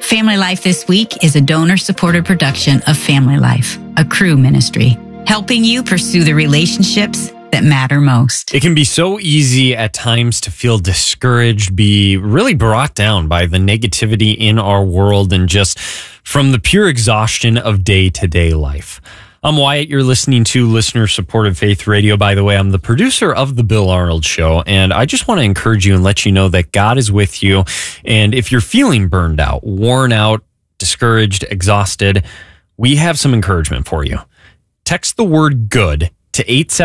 Family Life This Week is a donor-supported production of Family Life, a Cru ministry, helping you pursue the relationships that matter most. It can be so easy at times to feel discouraged, be really brought down by the negativity in our world and just from the pure exhaustion of day-to-day life. I'm Wyatt. You're listening to listener-supported Faith Radio. By the way, I'm the producer of The Bill Arnold Show, and I just want to encourage you and let you know that God is with you. And if you're feeling burned out, worn out, discouraged, exhausted, we have some encouragement for you. Text the word GOOD to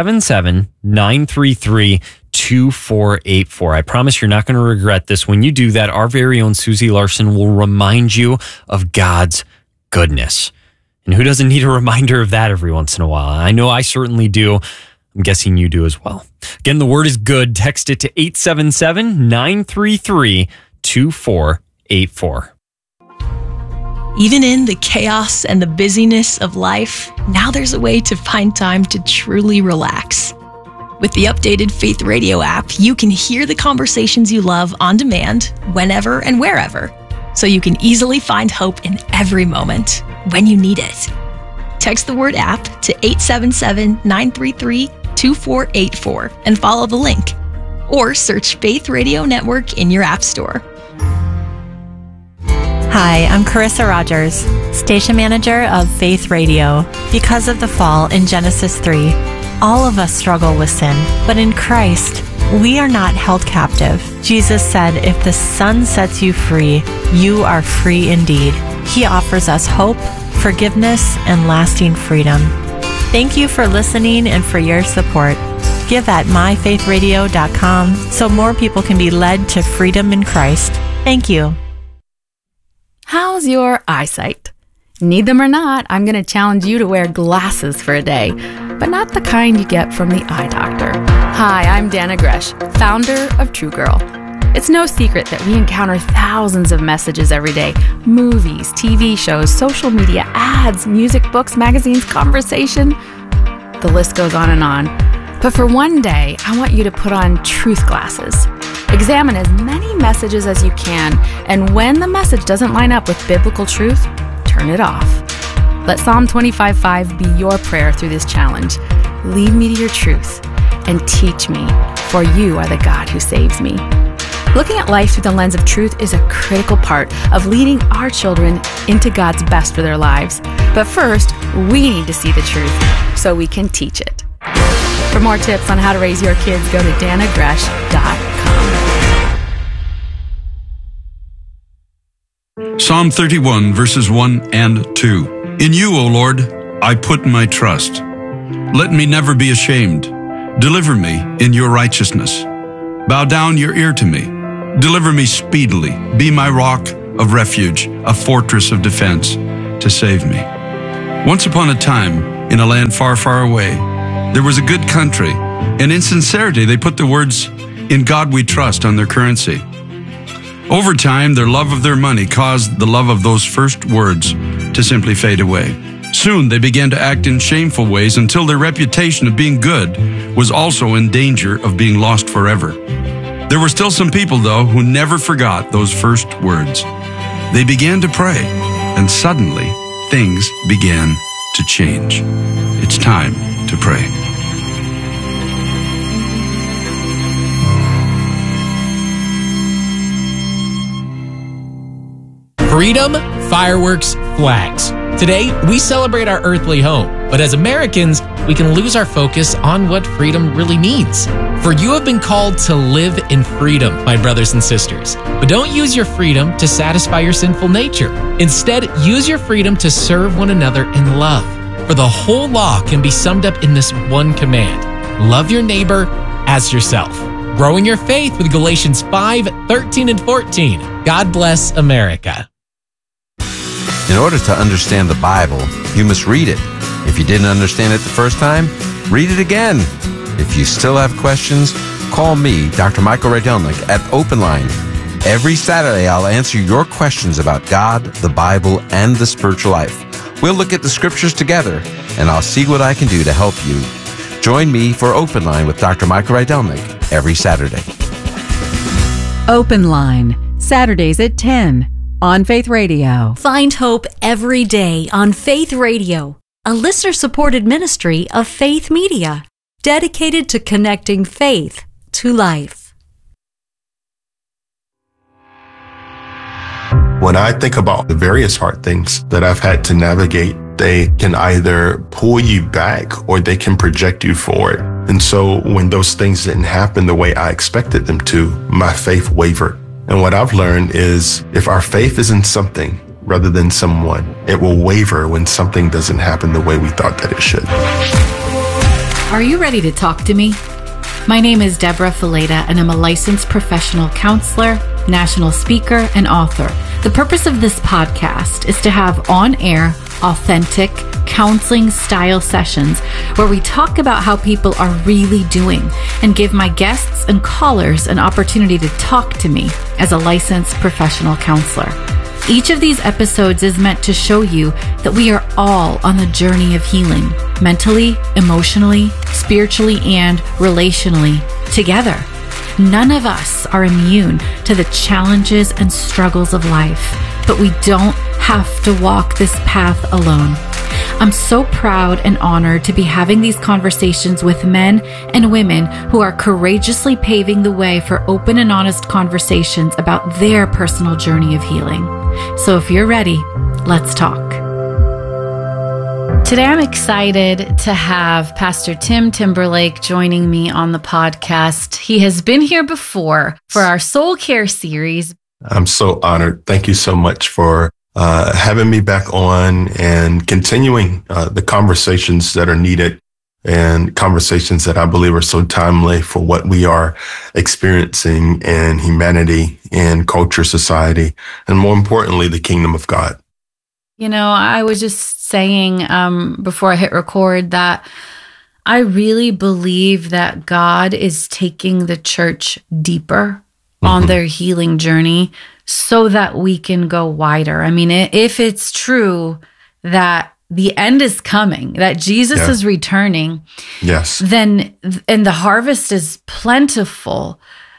877-933-2484. I promise you're not going to regret this. When you do that, our very own Susie Larson will remind you of God's goodness. And who doesn't need a reminder of that every once in a while? I know I certainly do. I'm guessing you do as well. Again, the word is GOOD. Text it to 877-933-2484. Even in the chaos and the busyness of life, now there's a way to find time to truly relax. With the updated Faith Radio app, you can hear the conversations you love on demand, whenever and wherever, so you can easily find hope in every moment when you need it. Text the word app to 877-933-2484 and follow the link. Or search Faith Radio Network in your app store. Hi, I'm Carissa Rogers, station manager of Faith Radio. Because of the fall in Genesis 3, all of us struggle with sin, but in Christ, we are not held captive. Jesus said, if the Son sets you free, you are free indeed. He offers us hope, forgiveness, and lasting freedom. Thank you for listening and for your support. Give at myfaithradio.com so more people can be led to freedom in Christ. Thank you. How's your eyesight? Need them or not, I'm going to challenge you to wear glasses for a day, but not the kind you get from the eye doctor. Hi, I'm Dana Gresh, founder of True Girl. It's no secret that we encounter thousands of messages every day. Movies, TV shows, social media, ads, music, books, magazines, conversation. The list goes on and on. But for one day, I want you to put on truth glasses. Examine as many messages as you can, and when the message doesn't line up with biblical truth, turn it off. Let Psalm 25:5 be your prayer through this challenge. Lead me to your truth and teach me, for you are the God who saves me. Looking at life through the lens of truth is a critical part of leading our children into God's best for their lives. But first, we need to see the truth so we can teach it. For more tips on how to raise your kids, go to danagresh.com. Psalm 31, verses 1 and 2. In you, O Lord, I put my trust. Let me never be ashamed. Deliver me in your righteousness. Bow down your ear to me. Deliver me speedily. Be my rock of refuge, a fortress of defense to save me. Once upon a time, in a land far, far away, there was a good country, and in sincerity they put the words, "In God we trust," on their currency. Over time, their love of their money caused the love of those first words to simply fade away. Soon they began to act in shameful ways until their reputation of being good was also in danger of being lost forever. There were still some people, though, who never forgot those first words. They began to pray, and suddenly things began to change. It's time to pray. Freedom, fireworks, flags. Today, we celebrate our earthly home, but as Americans, we can lose our focus on what freedom really means. For you have been called to live in freedom, my brothers and sisters. But don't use your freedom to satisfy your sinful nature. Instead, use your freedom to serve one another in love. For the whole law can be summed up in this one command: love your neighbor as yourself. Growing your faith with Galatians 5:13 and 14. God bless America. In order to understand the Bible, you must read it. If you didn't understand it the first time, read it again. If you still have questions, call me, Dr. Michael Rydelnik, at Open Line. Every Saturday, I'll answer your questions about God, the Bible, and the spiritual life. We'll look at the scriptures together, and I'll see what I can do to help you. Join me for Open Line with Dr. Michael Rydelnik every Saturday. Open Line, Saturdays at 10, on Faith Radio. Find hope every day on Faith Radio, a listener-supported ministry of Faith Media, dedicated to connecting faith to life. When I think about the various hard things that I've had to navigate, they can either pull you back or they can project you forward. And so when those things didn't happen the way I expected them to, my faith wavered. And what I've learned is if our faith is in something rather than someone, it will waver when something doesn't happen the way we thought that it should. Are you ready to talk to me? My name is Deborah Fileta, and I'm a licensed professional counselor, national speaker, and author. The purpose of this podcast is to have on-air, authentic, counseling-style sessions where we talk about how people are really doing and give my guests and callers an opportunity to talk to me as a licensed professional counselor. Each of these episodes is meant to show you that we are all on the journey of healing, mentally, emotionally, spiritually, and relationally, together. None of us are immune to the challenges and struggles of life, but we don't have to walk this path alone. I'm so proud and honored to be having these conversations with men and women who are courageously paving the way for open and honest conversations about their personal journey of healing. So if you're ready, let's talk. Today I'm excited to have Pastor Tim Timberlake joining me on the podcast. He has been here before for our Soul Care series. I'm so honored. Thank you so much for having me back on and continuing the conversations that are needed and conversations that I believe are so timely for what we are experiencing in humanity and culture, society, and more importantly, the kingdom of God. You know, I was just saying before I hit record that I really believe that God is taking the church deeper on their healing journey so that we can go wider. I mean, if it's true that the end is coming, that Jesus is returning, then, and the harvest is plentiful,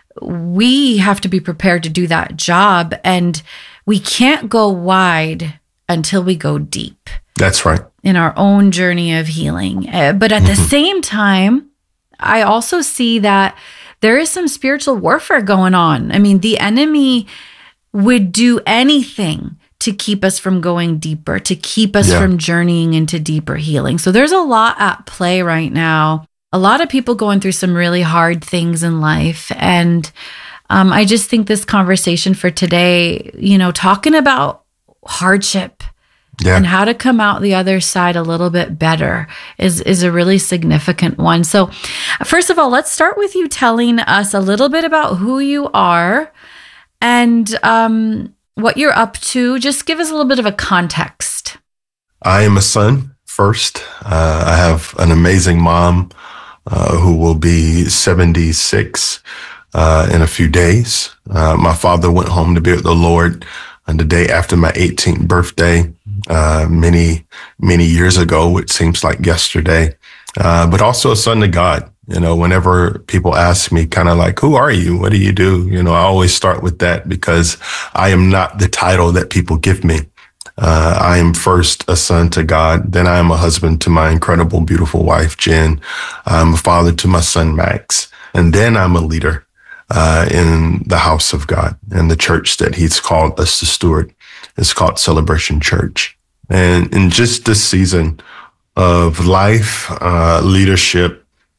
we have to be prepared to do that job. And we can't go wide until we go deep. That's right. In our own journey of healing. But at the same time, I also see that there is some spiritual warfare going on. I mean, the enemy would do anything to keep us from going deeper, to keep us from journeying into deeper healing. So there's a lot at play right now. A lot of people going through some really hard things in life. And I just think this conversation for today, you know, talking about hardship and how to come out the other side a little bit better is a really significant one. So first of all, let's start with you telling us a little bit about who you are and what you're up to. Just give us a little bit of a context. I am a son first. I have an amazing mom who will be 76 in a few days. My father went home to be with the Lord on the day after my 18th birthday, many years ago, it seems like yesterday, but also a son to God. You know, whenever people ask me kind of like, who are you? What do you do? You know, I always start with that because I am not the title that people give me. I am first a son to God. Then I am a husband to my incredible, beautiful wife, Jen. I'm a father to my son, Max. And then I'm a leader in the house of God and the church that he's called us to steward. It's called Celebration Church. And in just this season of life, leadership,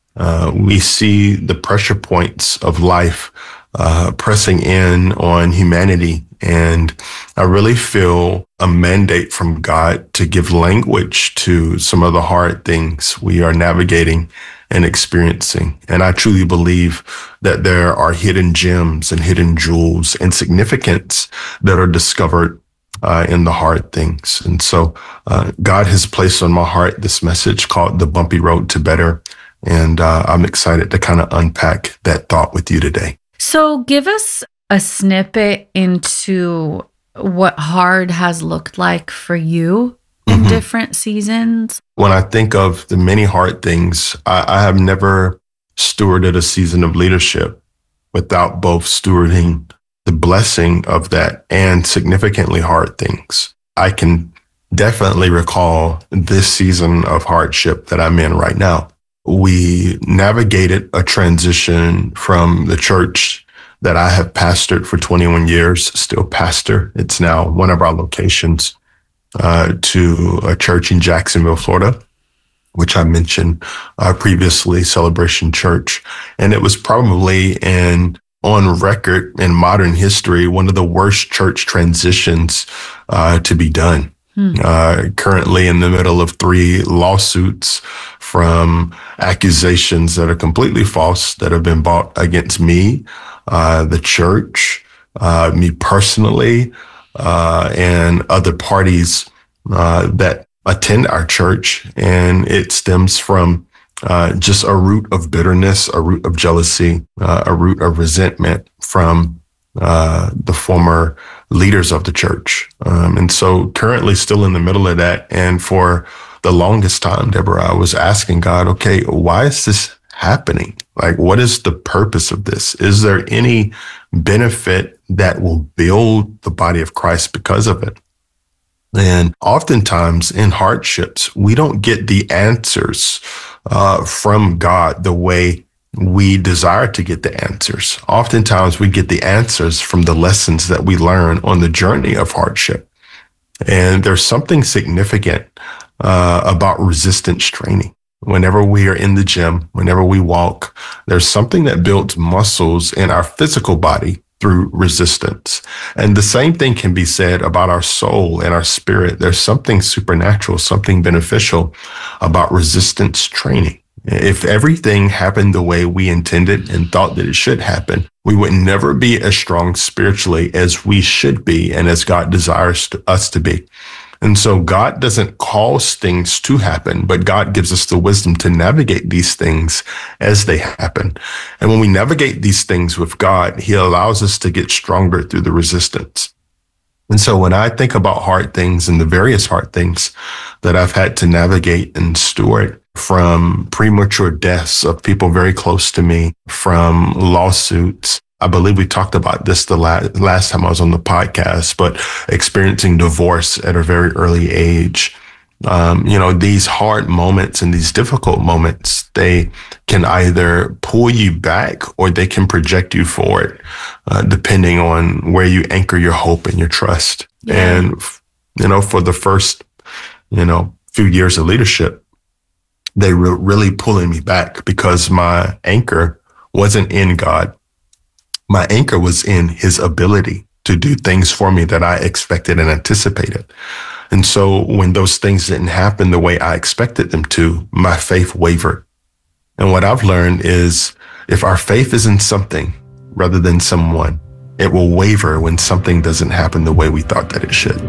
we see the pressure points of life pressing in on humanity. And I really feel a mandate from God to give language to some of the hard things we are navigating and experiencing. And I truly believe that there are hidden gems and hidden jewels and significance that are discovered in the hard things. And so God has placed on my heart this message called The Bumpy Road to Better. And I'm excited to kind of unpack that thought with you today. So give us a snippet into what hard has looked like for you in different seasons. When I think of the many hard things, I have never stewarded a season of leadership without both stewarding the blessing of that and significantly hard things. I can definitely recall this season of hardship that I'm in right now. We navigated a transition from the church that I have pastored for 21 years, still pastor. It's now one of our locations, to a church in Jacksonville, Florida, which I mentioned previously, Celebration Church. And it was probably on record in modern history, one of the worst church transitions to be done. Currently in the middle of 3 lawsuits from accusations that are completely false that have been brought against me, the church, me personally, and other parties that attend our church. And it stems from just a root of bitterness, a root of jealousy, a root of resentment from the former leaders of the church. And so currently still in the middle of that. And for the longest time, Deborah, I was asking God, okay, why is this happening? Like, what is the purpose of this? Is there any benefit that will build the body of Christ because of it? And oftentimes in hardships, we don't get the answers from God the way we desire to get the answers. Oftentimes we get the answers from the lessons that we learn on the journey of hardship. And there's something significant about resistance training. Whenever we are in the gym, whenever we walk, there's something that builds muscles in our physical body through resistance. And the same thing can be said about our soul and our spirit. There's something supernatural, something beneficial about resistance training. If everything happened the way we intended and thought that it should happen, we would never be as strong spiritually as we should be and as God desires us to be. And so God doesn't cause things to happen, but God gives us the wisdom to navigate these things as they happen. And when we navigate these things with God, He allows us to get stronger through the resistance. And so when I think about hard things and the various hard things that I've had to navigate and steward, from premature deaths of people very close to me, from lawsuits, I believe we talked about this the last time I was on the podcast, but experiencing divorce at a very early age. These hard moments and these difficult moments, they can either pull you back or they can project you forward, depending on where you anchor your hope and your trust. Yeah. And, for the first, few years of leadership, they were really pulling me back because my anchor wasn't in God. My anchor was in His ability to do things for me that I expected and anticipated. And so when those things didn't happen the way I expected them to, my faith wavered. And what I've learned is if our faith is in something rather than someone, it will waver when something doesn't happen the way we thought that it should.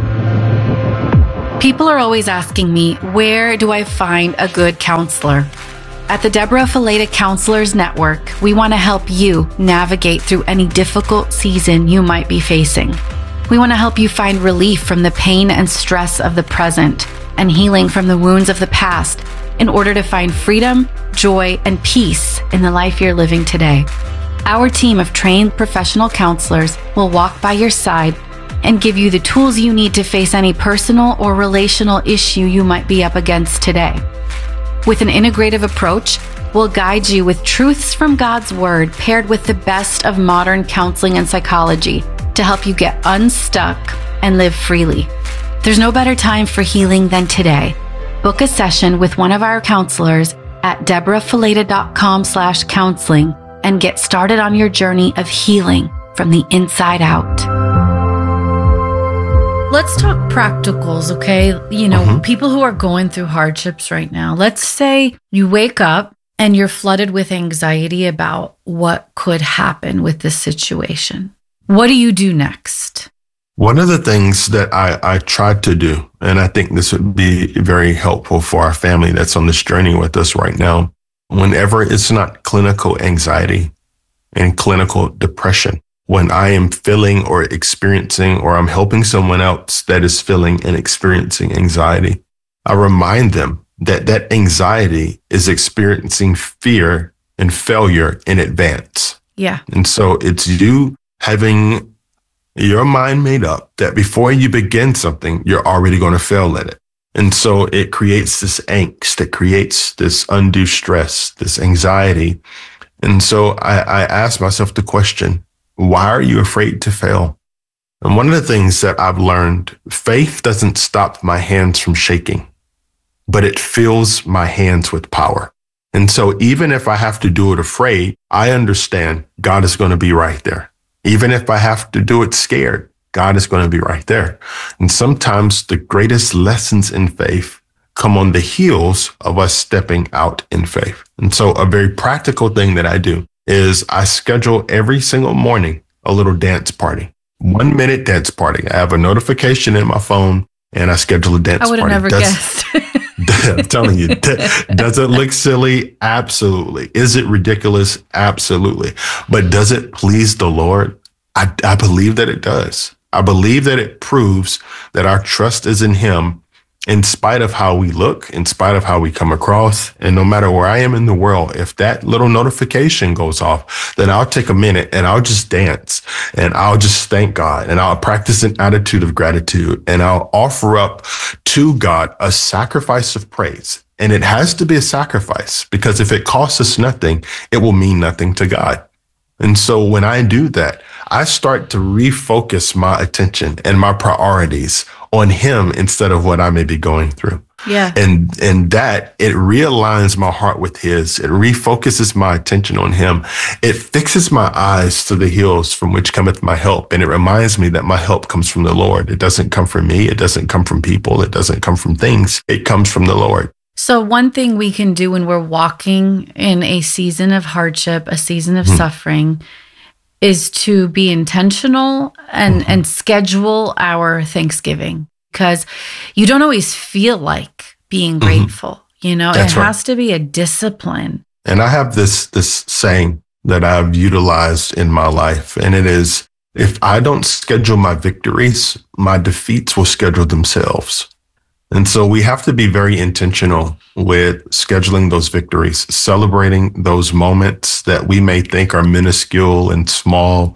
People are always asking me, where do I find a good counselor? At the Deborah Fileta Counselors Network, we want to help you navigate through any difficult season you might be facing. We want to help you find relief from the pain and stress of the present and healing from the wounds of the past in order to find freedom, joy, and peace in the life you're living today. Our team of trained professional counselors will walk by your side and give you the tools you need to face any personal or relational issue you might be up against today. With an integrative approach, we'll guide you with truths from God's Word paired with the best of modern counseling and psychology to help you get unstuck and live freely. There's no better time for healing than today. Book a session with one of our counselors at deborahfileta.com/counseling and get started on your journey of healing from the inside out. Let's talk practicals, okay? People who are going through hardships right now. Let's say you wake up and you're flooded with anxiety about what could happen with this situation. What do you do next? One of the things that I tried to do, and I think this would be very helpful for our family that's on this journey with us right now, whenever it's not clinical anxiety and clinical depression, when I am feeling or experiencing, or I'm helping someone else that is feeling and experiencing anxiety, I remind them that that anxiety is experiencing fear and failure in advance. Yeah. And so it's you having your mind made up that before you begin something, you're already going to fail at it. And so it creates this angst, it creates this undue stress, this anxiety. And so I asked myself the question, why are you afraid to fail? And one of the things that I've learned, faith doesn't stop my hands from shaking, but it fills my hands with power. And so even if I have to do it afraid, I understand God is going to be right there. Even if I have to do it scared, God is going to be right there. And sometimes the greatest lessons in faith come on the heels of us stepping out in faith. And so a very practical thing that I do is I schedule every single morning a little dance party, 1 minute dance party. I have a notification in my phone and I schedule a dance party. I would have never guessed. I'm telling you, does it look silly? Absolutely. Is it ridiculous? Absolutely. But does it please the Lord? I believe that it does. I believe that it proves that our trust is in Him in spite of how we look, in spite of how we come across. And no matter where I am in the world, if that little notification goes off, then I'll take a minute and I'll just dance and I'll just thank God and I'll practice an attitude of gratitude and I'll offer up to God a sacrifice of praise. And it has to be a sacrifice because if it costs us nothing, it will mean nothing to God. And so when I do that, I start to refocus my attention and my priorities on Him instead of what I may be going through. Yeah. And that it realigns my heart with His. It refocuses my attention on Him. It fixes my eyes to the hills from which cometh my help. And it reminds me that my help comes from the Lord. It doesn't come from me. It doesn't come from people. It doesn't come from things. It comes from the Lord. So one thing we can do when we're walking in a season of hardship, a season of suffering, is to be intentional and schedule our Thanksgiving, because you don't always feel like being grateful. You know, That's it right. has to be a discipline. And I have this saying that I've utilized in my life, and it is, if I don't schedule my victories, my defeats will schedule themselves. And so we have to be very intentional with scheduling those victories, celebrating those moments that we may think are minuscule and small,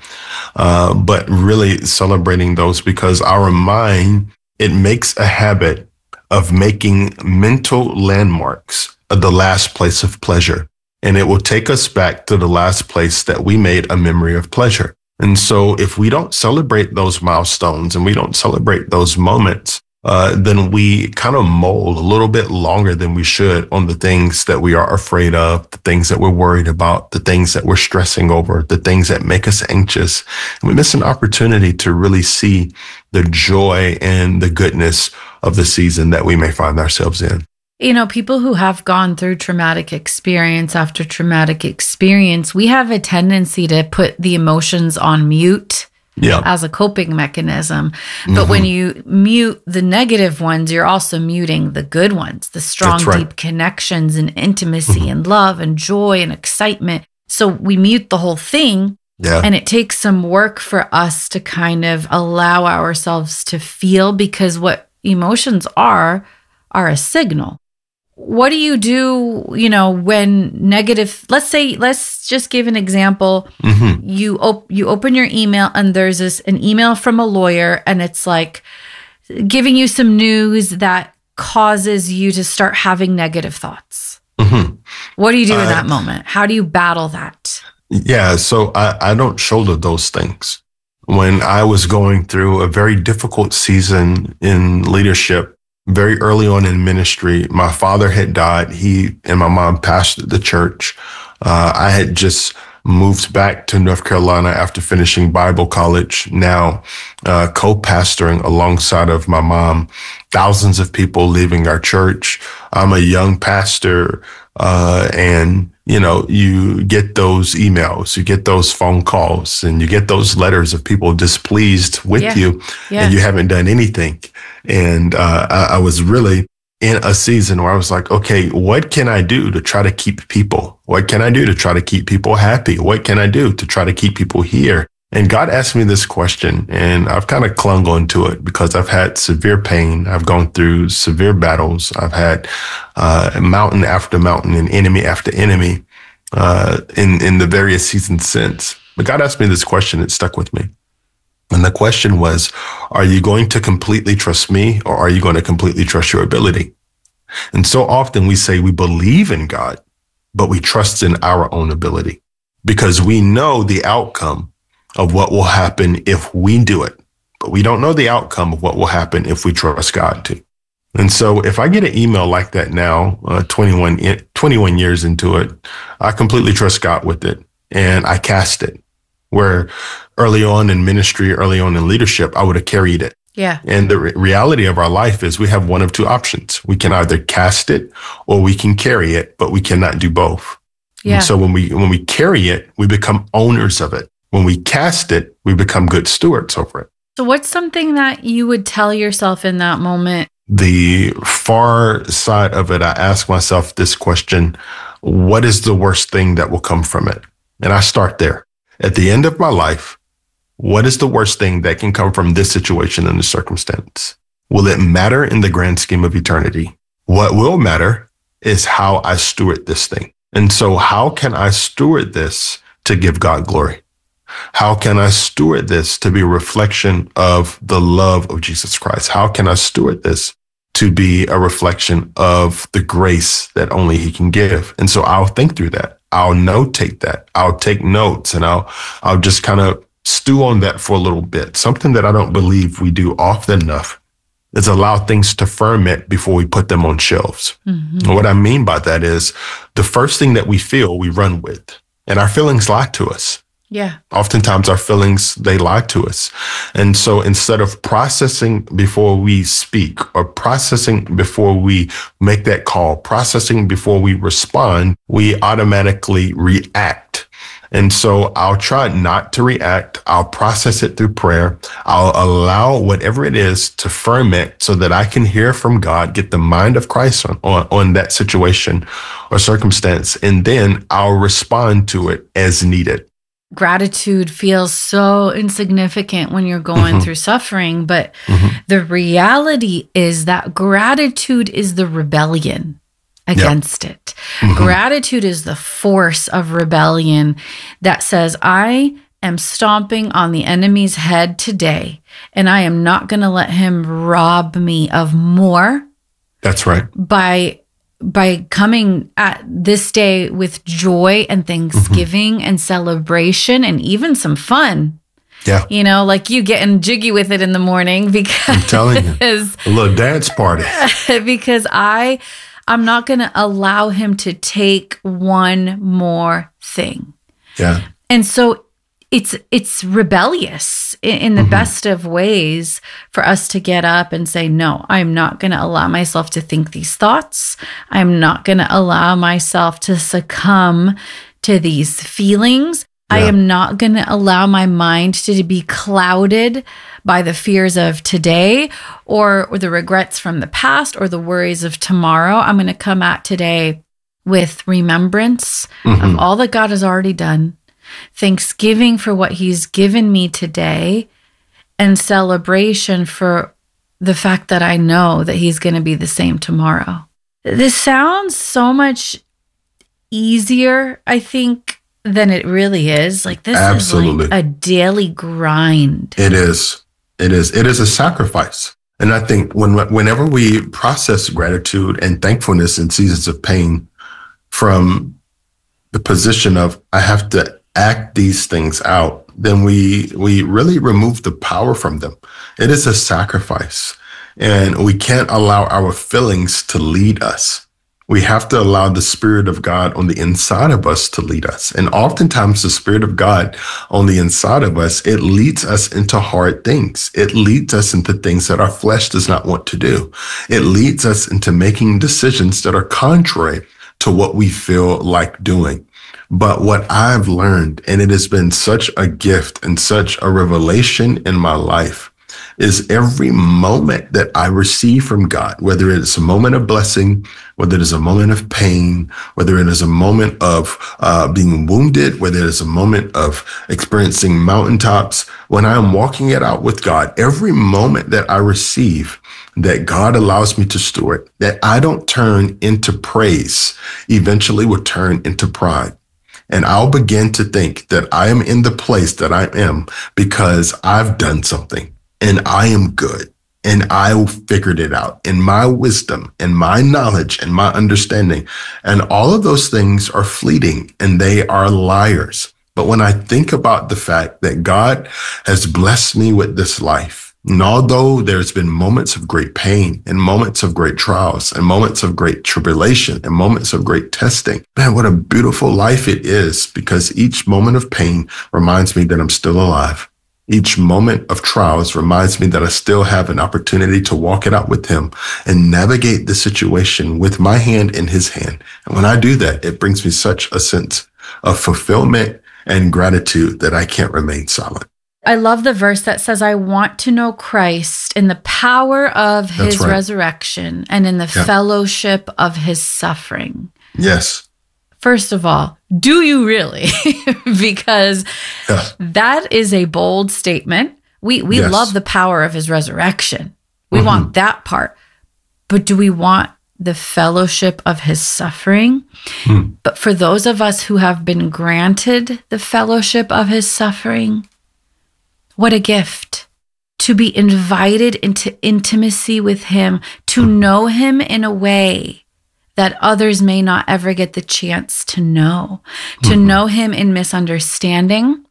but really celebrating those, because our mind, it makes a habit of making mental landmarks of the last place of pleasure. And it will take us back to the last place that we made a memory of pleasure. And so if we don't celebrate those milestones and we don't celebrate those moments, then we kind of mull a little bit longer than we should on the things that we are afraid of, the things that we're worried about, the things that we're stressing over, the things that make us anxious. And we miss an opportunity to really see the joy and the goodness of the season that we may find ourselves in. You know, people who have gone through traumatic experience after traumatic experience, we have a tendency to put the emotions on mute. Yeah. As a coping mechanism. But when you mute the negative ones, you're also muting the good ones, the strong, deep connections and intimacy and love and joy and excitement. So we mute the whole thing. Yeah. And it takes some work for us to kind of allow ourselves to feel, because what emotions are a signal. What do you do, you know, when negative, let's just give an example. You open your email and there's an email from a lawyer and it's like giving you some news that causes you to start having negative thoughts. What do you do in that moment? How do you battle that? Yeah, so I don't shoulder those things. When I was going through a very difficult season in leadership, very early on in ministry, my father had died. He and my mom pastored the church. I had just moved back to North Carolina after finishing Bible college, now co-pastoring alongside of my mom, thousands of people leaving our church. I'm a young pastor, and you know, you get those emails, you get those phone calls, and you get those letters of people displeased with you, and you haven't done anything. And I was really in a season where I was like, okay, what can I do to try to keep people? What can I do to try to keep people happy? What can I do to try to keep people here? And God asked me this question, and I've kind of clung on to it because I've had severe pain. I've gone through severe battles. I've had mountain after mountain and enemy after enemy in the various seasons since. But God asked me this question. It stuck with me. And the question was, are you going to completely trust me, or are you going to completely trust your ability? And so often we say we believe in God, but we trust in our own ability because we know the outcome of what will happen if we do it. But we don't know the outcome of what will happen if we trust God to. And so if I get an email like that now, 21 years into it, I completely trust God with it and I cast it. Where early on in ministry, early on in leadership, I would have carried it. Yeah. And the reality of our life is we have one of two options. We can either cast it or we can carry it, but we cannot do both. Yeah. And so when we carry it, we become owners of it. When we cast it, we become good stewards over it. So what's something that you would tell yourself in that moment? The far side of it, I ask myself this question: what is the worst thing that will come from it? And I start there. At the end of my life, what is the worst thing that can come from this situation and the circumstance? Will it matter in the grand scheme of eternity? What will matter is how I steward this thing. And so how can I steward this to give God glory? How can I steward this to be a reflection of the love of Jesus Christ? How can I steward this to be a reflection of the grace that only he can give? And so I'll think through that. I'll notate that. I'll take notes and I'll just kind of stew on that for a little bit. Something that I don't believe we do often enough is allow things to ferment before we put them on shelves. Mm-hmm. And what I mean by that is the first thing that we feel, we run with, and our feelings lie to us. Yeah. Oftentimes our feelings, they lie to us. And so instead of processing before we speak or processing before we make that call, processing before we respond, we automatically react. And so I'll try not to react. I'll process it through prayer. I'll allow whatever it is to ferment so that I can hear from God, get the mind of Christ on that situation or circumstance. And then I'll respond to it as needed. Gratitude feels so insignificant when you're going through suffering, but the reality is that gratitude is the rebellion against it. Gratitude is the force of rebellion that says, I am stomping on the enemy's head today, and I am not going to let him rob me of more. That's right. By coming at this day with joy and thanksgiving and celebration and even some fun. Yeah. You know, like you getting jiggy with it in the morning because I'm telling you, a little dance party. Because I'm not going to allow him to take one more thing. Yeah. And so it's rebellious in the best of ways for us to get up and say, no, I'm not going to allow myself to think these thoughts. I'm not going to allow myself to succumb to these feelings. Yeah. I am not going to allow my mind to be clouded by the fears of today or the regrets from the past or the worries of tomorrow. I'm going to come at today with remembrance of all that God has already done, thanksgiving for what he's given me today, and celebration for the fact that I know that he's going to be the same tomorrow. This sounds so much easier, I think, than it really is. Like this Absolutely. Is like a daily grind. It is. It is a sacrifice. And I think whenever we process gratitude and thankfulness in seasons of pain from the position of I have to act these things out, then we really remove the power from them. It is a sacrifice, and we can't allow our feelings to lead us. We have to allow the Spirit of God on the inside of us to lead us. And oftentimes the Spirit of God on the inside of us, it leads us into hard things. It leads us into things that our flesh does not want to do. It leads us into making decisions that are contrary to what we feel like doing. But what I've learned, and it has been such a gift and such a revelation in my life, is every moment that I receive from God, whether it's a moment of blessing, whether it is a moment of pain, whether it is a moment of being wounded, whether it is a moment of experiencing mountaintops, when I am walking it out with God, every moment that I receive that God allows me to steward, that I don't turn into praise, eventually will turn into pride. And I'll begin to think that I am in the place that I am because I've done something and I am good and I figured it out in my wisdom and my knowledge and my understanding. And all of those things are fleeting and they are liars. But when I think about the fact that God has blessed me with this life, and although there's been moments of great pain and moments of great trials and moments of great tribulation and moments of great testing, man, what a beautiful life it is, because each moment of pain reminds me that I'm still alive. Each moment of trials reminds me that I still have an opportunity to walk it out with him and navigate the situation with my hand in his hand. And when I do that, it brings me such a sense of fulfillment and gratitude that I can't remain silent. I love the verse that says, I want to know Christ in the power of his resurrection and in the fellowship of his suffering. Yes. First of all, do you really? Because that is a bold statement. We love the power of his resurrection. We want that part. But do we want the fellowship of his suffering? But for those of us who have been granted the fellowship of his suffering, what a gift to be invited into intimacy with him, to know him in a way that others may not ever get the chance to know him in misunderstanding,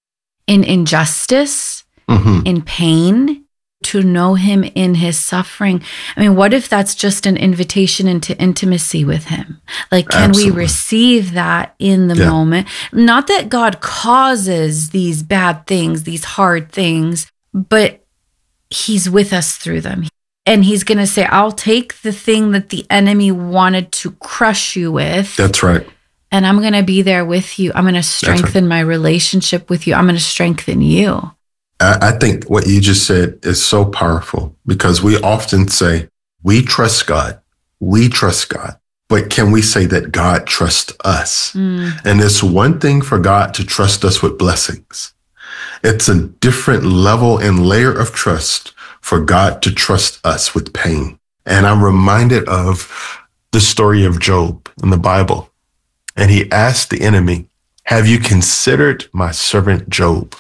in injustice, in pain, to know him in his suffering. I mean, what if that's just an invitation into intimacy with him? Like, can we receive that in the moment? Not that God causes these bad things, these hard things, but he's with us through them. And he's going to say, I'll take the thing that the enemy wanted to crush you with. That's right. And I'm going to be there with you. I'm going to strengthen my relationship with you. I'm going to strengthen you. I think what you just said is so powerful, because we often say, we trust God. We trust God. But can we say that God trusts us? And it's one thing for God to trust us with blessings. It's a different level and layer of trust for God to trust us with pain. And I'm reminded of the story of Job in the Bible. And he asked the enemy, have you considered my servant Job?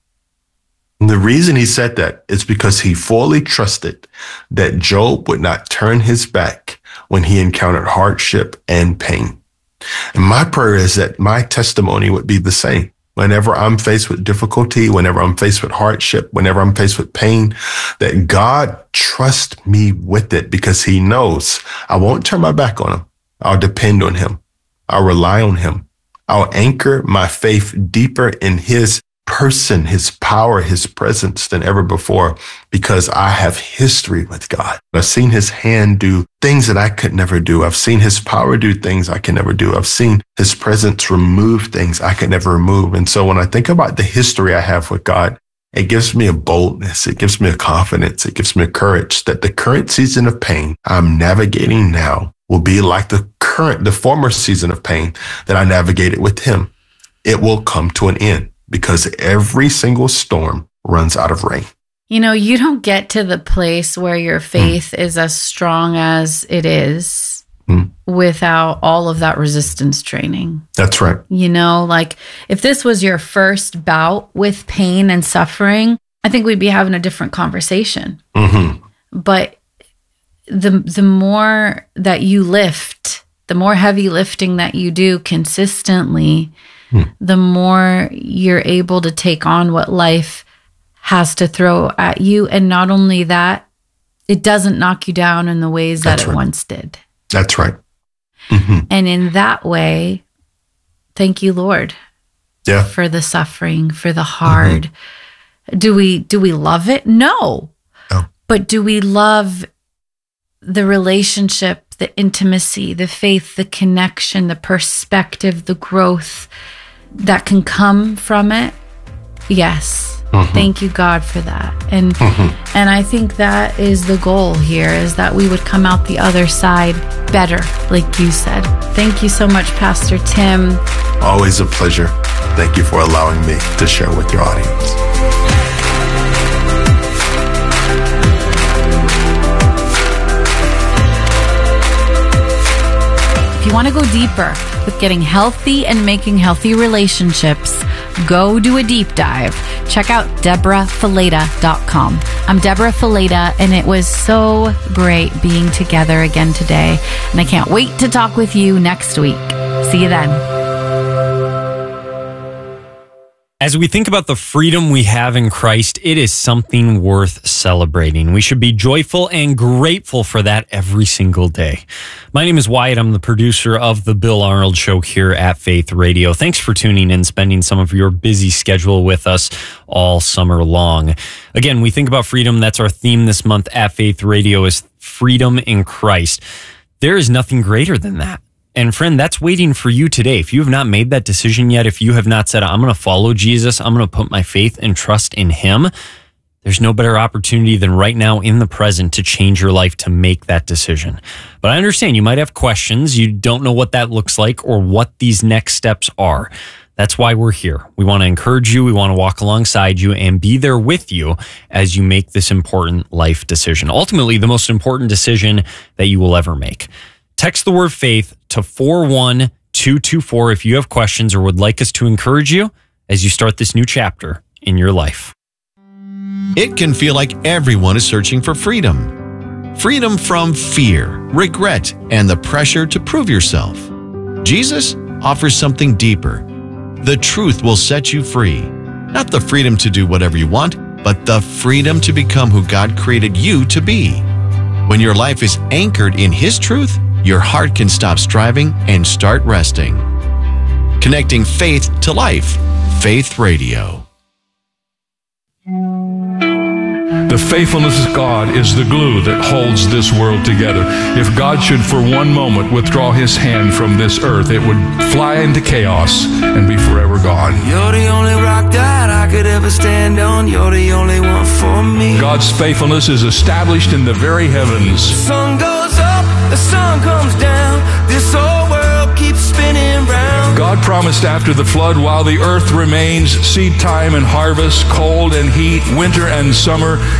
And the reason he said that is because he fully trusted that Job would not turn his back when he encountered hardship and pain. And my prayer is that my testimony would be the same. Whenever I'm faced with difficulty, whenever I'm faced with hardship, whenever I'm faced with pain, that God trusts me with it, because he knows I won't turn my back on him. I'll depend on him. I'll rely on him. I'll anchor my faith deeper in his person, his power, his presence than ever before, because I have history with God. I've seen his hand do things that I could never do. I've seen his power do things I can never do. I've seen his presence remove things I could never remove. And so when I think about the history I have with God, it gives me a boldness. It gives me a confidence. It gives me a courage that the current season of pain I'm navigating now will be like the former season of pain that I navigated with him. It will come to an end, because every single storm runs out of rain. You know, you don't get to the place where your faith is as strong as it is without all of that resistance training. That's right. You know, like if this was your first bout with pain and suffering, I think we'd be having a different conversation. But the more that you lift, the more heavy lifting that you do consistently, the more you're able to take on what life has to throw at you. And not only that, it doesn't knock you down in the ways that it once did. That's right. And in that way, thank you, Lord, for the suffering, for the hard. Do we love it? No. But do we love the relationship, the intimacy, the faith, the connection, the perspective, the growth that can come from it? Yes. Thank you, God, for that. And I think that is the goal here, is that we would come out the other side better, like you said. Thank you so much, Pastor Tim. Always a pleasure. Thank you for allowing me to share with your audience. If you want to go deeper with getting healthy and making healthy relationships, go do a deep dive. Check out DeborahFileta.com. I'm Deborah Fileta, and it was so great being together again today. And I can't wait to talk with you next week. See you then. As we think about the freedom we have in Christ, it is something worth celebrating. We should be joyful and grateful for that every single day. My name is Wyatt. I'm the producer of The Bill Arnold Show here at Faith Radio. Thanks for tuning in, spending some of your busy schedule with us all summer long. Again, we think about freedom. That's our theme this month at Faith Radio, is freedom in Christ. There is nothing greater than that. And friend, that's waiting for you today. If you have not made that decision yet, if you have not said, I'm going to follow Jesus, I'm going to put my faith and trust in him, there's no better opportunity than right now in the present to change your life, to make that decision. But I understand you might have questions. You don't know what that looks like or what these next steps are. That's why we're here. We want to encourage you. We want to walk alongside you and be there with you as you make this important life decision. Ultimately, the most important decision that you will ever make. Text the word faith to 41224 if you have questions or would like us to encourage you as you start this new chapter in your life. It can feel like everyone is searching for freedom. Freedom from fear, regret, and the pressure to prove yourself. Jesus offers something deeper. The truth will set you free. Not the freedom to do whatever you want, but the freedom to become who God created you to be. When your life is anchored in His truth, your heart can stop striving and start resting. Connecting faith to life. Faith Radio. The faithfulness of God is the glue that holds this world together. If God should for one moment withdraw his hand from this earth, it would fly into chaos and be forever gone. You're the only rock that I could ever stand on. You're the only one for me. God's faithfulness is established in the very heavens. The sun goes up, the sun comes down. This whole world keeps spinning round. God promised after the flood, while the earth remains, seed time and harvest, cold and heat, winter and summer,